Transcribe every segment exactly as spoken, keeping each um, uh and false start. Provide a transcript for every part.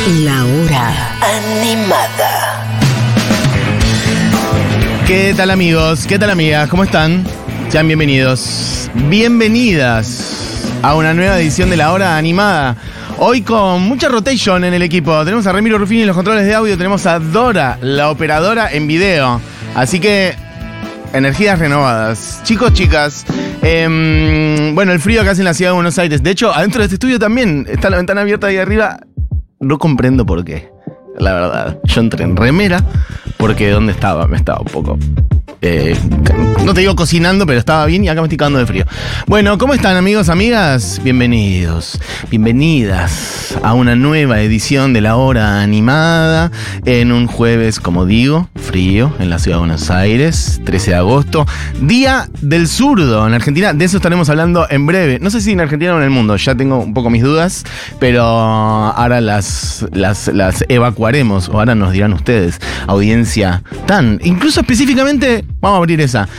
La hora animada. ¿Qué tal, amigos? ¿Qué tal, amigas? ¿Cómo están? Sean bienvenidos, bienvenidas a una nueva edición de La hora animada. Hoy con mucha rotation en el equipo. Tenemos a Ramiro Ruffini en los controles de audio. Tenemos a Dora, la operadora en video. Así que, energías renovadas. Chicos, chicas, eh, bueno, el frío acá en la ciudad de Buenos Aires. De hecho, adentro de este estudio también está la ventana abierta ahí arriba. No comprendo por qué, la verdad. Yo entré en remera porque donde estaba me estaba un poco... Eh, no te digo cocinando, pero estaba bien y acá me estoy cagando de frío. Bueno, ¿cómo están, amigos, amigas? Bienvenidos, bienvenidas a una nueva edición de La Hora Animada en un jueves, como digo, frío en la ciudad de Buenos Aires, trece de agosto, Día del Zurdo en Argentina. De eso estaremos hablando en breve. No sé si en Argentina o en el mundo, ya tengo un poco mis dudas, pero ahora las, las, las evacuaremos, o ahora nos dirán ustedes, audiencia tan, incluso específicamente. Vamos a abrir esa.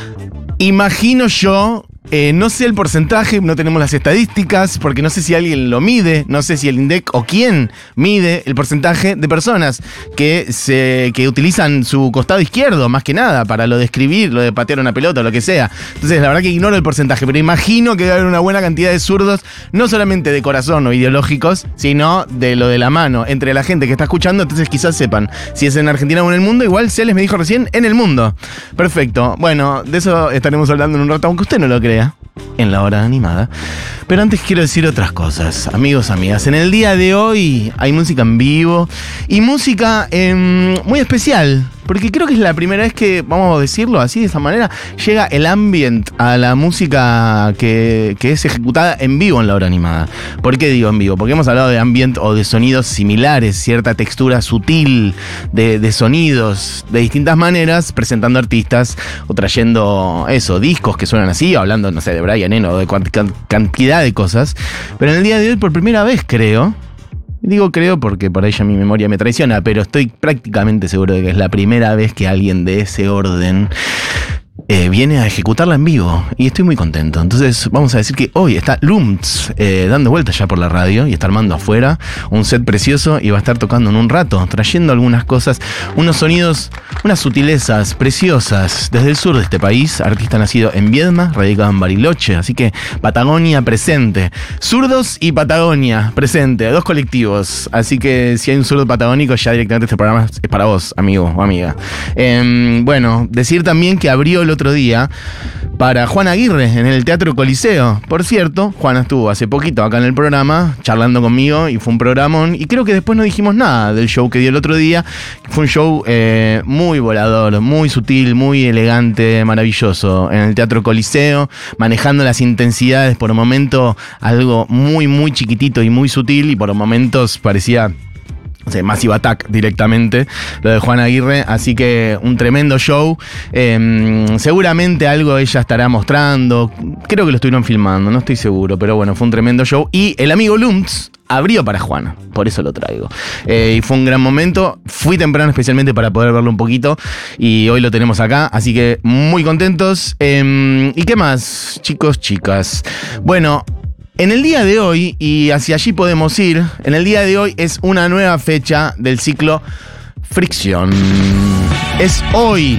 Imagino yo, eh, no sé el porcentaje, no tenemos las estadísticas, porque no sé si alguien lo mide, no sé si el INDEC o quién mide el porcentaje de personas que se que utilizan su costado izquierdo, más que nada, para lo de escribir, lo de patear una pelota o lo que sea. Entonces, la verdad que ignoro el porcentaje, pero imagino que debe haber una buena cantidad de zurdos, no solamente de corazón o ideológicos, sino de lo de la mano, entre la gente que está escuchando. Entonces quizás sepan si es en Argentina o en el mundo. Igual Celes me dijo recién, en el mundo. Perfecto. Bueno, de eso estaremos hablando en un rato, aunque usted no lo crea, en La Hora Animada. Pero antes quiero decir otras cosas, amigos, amigas. En el día de hoy hay música en vivo y música eh, muy especial, porque creo que es la primera vez que, vamos a decirlo así, de esa manera, llega el ambient a la música que, que es ejecutada en vivo en La Hora Animada. ¿Por qué digo en vivo? Porque hemos hablado de ambient o de sonidos similares, cierta textura sutil de, de sonidos de distintas maneras, presentando artistas o trayendo eso, discos que suenan así, o hablando, no sé, de Brian Eno o de cuant- cantidad de cosas. Pero en el día de hoy, por primera vez, creo, digo creo porque por ahí ya mi memoria me traiciona, pero estoy prácticamente seguro de que es la primera vez que alguien de ese orden eh, viene a ejecutarla en vivo. Y estoy muy contento. Entonces vamos a decir que hoy está Lumts eh, dando vueltas ya por la radio y está armando afuera un set precioso y va a estar tocando en un rato, trayendo algunas cosas, unos sonidos, unas sutilezas preciosas desde el sur de este país. Artista nacido en Viedma, radicado en Bariloche. Así que Patagonia presente. Zurdos y Patagonia presente, dos colectivos. Así que si hay un zurdo patagónico, ya directamente este programa es para vos, amigo o amiga. Eh, bueno, decir también que abrió el otro día para Juan Aguirre en el Teatro Coliseo. Por cierto, Juana estuvo hace poquito acá en el programa charlando conmigo y fue un programón, y creo que después no dijimos nada del show que dio el otro día. Fue un show eh, muy volador, muy sutil, muy elegante, maravilloso en el Teatro Coliseo, manejando las intensidades, por un momento algo muy muy chiquitito y muy sutil, y por momentos parecía, o sea, Massive Attack directamente, lo de Juan Aguirre. Así que un tremendo show. Eh, seguramente algo ella estará mostrando. Creo que lo estuvieron filmando, no estoy seguro. Pero bueno, fue un tremendo show. Y el amigo Lumts abrió para Juana, por eso lo traigo. Eh, y fue un gran momento. Fui temprano especialmente para poder verlo un poquito. Y hoy lo tenemos acá, así que muy contentos. Eh, ¿Y qué más, chicos, chicas? Bueno, en el día de hoy, y hacia allí podemos ir, en el día de hoy es una nueva fecha del ciclo Fricción. Es hoy.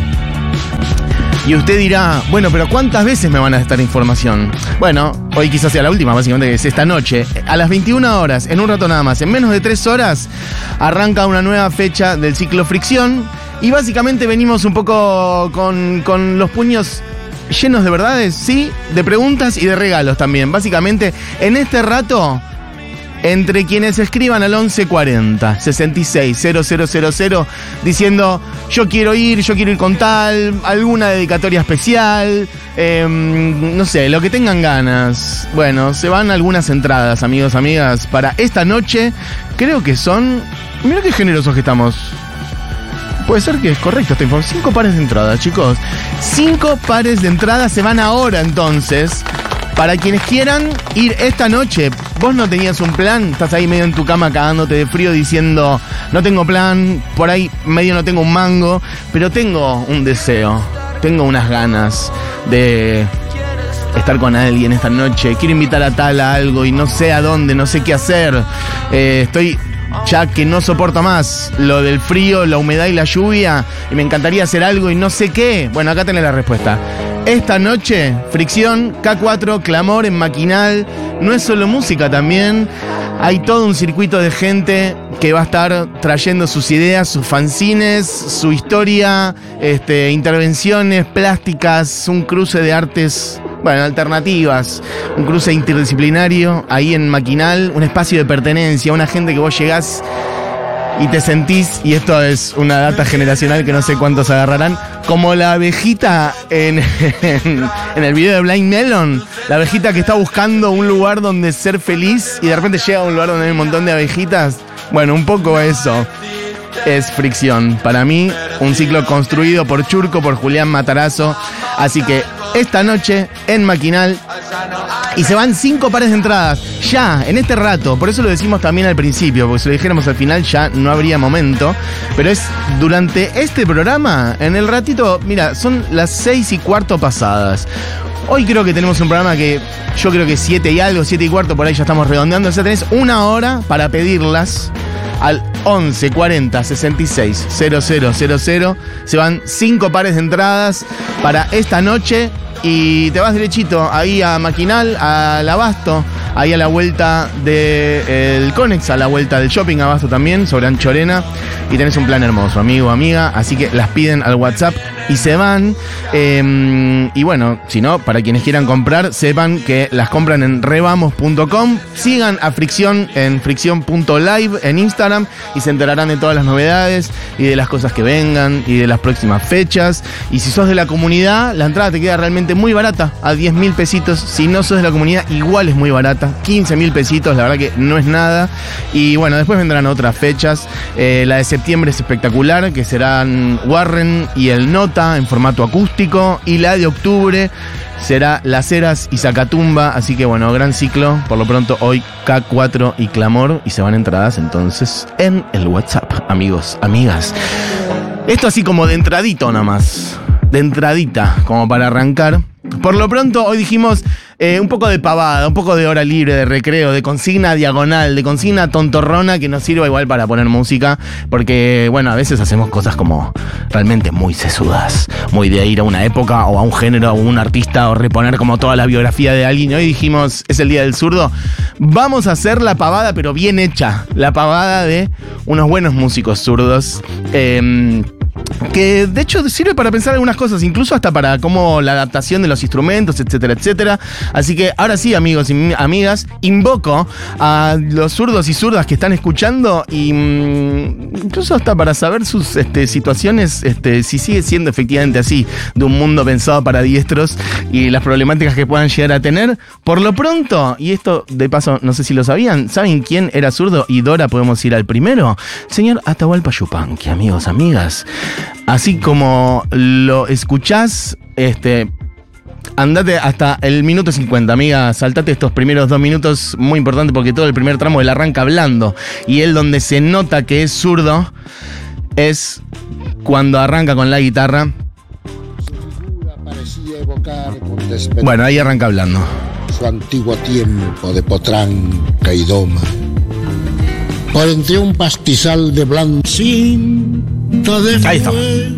Y usted dirá, bueno, pero ¿cuántas veces me van a dar esta información? Bueno, hoy quizás sea la última, básicamente, que es esta noche. A las veintiuna horas, en un rato nada más, en menos de tres horas, arranca una nueva fecha del ciclo Fricción. Y básicamente venimos un poco con, con los puños llenos de verdades, sí, de preguntas y de regalos también. Básicamente, en este rato, entre quienes escriban al once cuarenta, sesenta y seis, cero cero cero cero, diciendo, yo quiero ir, yo quiero ir con tal, alguna dedicatoria especial, eh, no sé, lo que tengan ganas. Bueno, se van algunas entradas, amigos, amigas, para esta noche. Creo que son... Mira qué generosos que estamos. Puede ser que es correcto esta información. Cinco pares de entradas, chicos. Cinco pares de entradas se van ahora, entonces. Para quienes quieran ir esta noche. Vos no tenías un plan, estás ahí medio en tu cama cagándote de frío diciendo, no tengo plan, por ahí medio no tengo un mango, pero tengo un deseo, tengo unas ganas de estar con alguien esta noche, quiero invitar a tal a algo y no sé a dónde, no sé qué hacer. Eh, estoy ya que no soporto más lo del frío, la humedad y la lluvia, y me encantaría hacer algo y no sé qué. Bueno, acá tenés la respuesta. Esta noche, Fricción, K cuatro, Clamor en Maquinal. No es solo música también. Hay todo un circuito de gente que va a estar trayendo sus ideas, sus fanzines, su historia, este, intervenciones plásticas, un cruce de artes, bueno, alternativas, un cruce interdisciplinario ahí en Maquinal, un espacio de pertenencia, una gente que vos llegás y te sentís, y esto es una data generacional que no sé cuántos agarrarán, como la abejita en, en, en el video de Blind Melon, la abejita que está buscando un lugar donde ser feliz y de repente llega a un lugar donde hay un montón de abejitas. Bueno, un poco eso es Fricción. Para mí, un ciclo construido por Churco, por Julián Matarazo. Así que esta noche en Maquinal. Y se van cinco pares de entradas. Ya, en este rato. Por eso lo decimos también al principio. Porque si lo dijéramos al final ya no habría momento. Pero es durante este programa. En el ratito, mira, son las seis y cuarto pasadas. Hoy creo que tenemos un programa que yo creo que siete y algo, siete y cuarto, por ahí ya estamos redondeando. O sea, tenés una hora para pedirlas al once cuarenta sesenta y seis cero cero cero cero. Se van cinco pares de entradas para esta noche. Y te vas derechito ahí a Maquinal, al Abasto, ahí a la vuelta del Conex, a la vuelta del shopping Abasto también, sobre Anchorena. Y tenés un plan hermoso, amigo, amiga. Así que las piden al WhatsApp y se van. Eh, y bueno, si no, para quienes quieran comprar, sepan que las compran en revamos punto com. Sigan a Fricción en fricción punto live en Instagram y se enterarán de todas las novedades y de las cosas que vengan y de las próximas fechas. Y si sos de la comunidad, la entrada te queda realmente muy barata, a diez mil pesitos. Si no sos de la comunidad, igual es muy barata, quince mil pesitos, la verdad que no es nada. Y bueno, después vendrán otras fechas. Eh, la de septiembre es espectacular, que serán Warren y el Nota en formato acústico. Y la de octubre será Las Heras y Zacatumba. Así que bueno, gran ciclo. Por lo pronto hoy K cuatro y Clamor. Y se van entradas entonces en el WhatsApp, amigos, amigas. Esto así como de entradito nomás. De entradita, como para arrancar. Por lo pronto, hoy dijimos eh, un poco de pavada, un poco de hora libre, de recreo, de consigna diagonal, de consigna tontorrona que nos sirva igual para poner música, porque, bueno, a veces hacemos cosas como realmente muy sesudas, muy de ir a una época o a un género o a un artista o reponer como toda la biografía de alguien. Y hoy dijimos, es el Día del Zurdo, vamos a hacer la pavada, pero bien hecha, la pavada de unos buenos músicos zurdos. Eh... que de hecho sirve para pensar algunas cosas, incluso hasta para cómo la adaptación de los instrumentos, etcétera, etcétera. Así que ahora sí, amigos y amigas, invoco a los zurdos y zurdas que están escuchando y mmm, incluso hasta para saber sus este, situaciones, este, si sigue siendo efectivamente así, de un mundo pensado para diestros y las problemáticas que puedan llegar a tener. Por lo pronto, y esto de paso no sé si lo sabían, ¿saben quién era zurdo? Y Dora, podemos ir al primero. Señor Atahualpa Yupanqui, amigos, amigas. Así como lo escuchás, este, andate hasta el minuto cincuenta, amiga. Saltate estos primeros dos minutos, muy importante porque todo el primer tramo él arranca hablando. Y él donde se nota que es zurdo es cuando arranca con la guitarra. Bueno, ahí arranca hablando. Su antiguo tiempo de potranca y doma. Por entre un pastizal de blanco. Ahí está.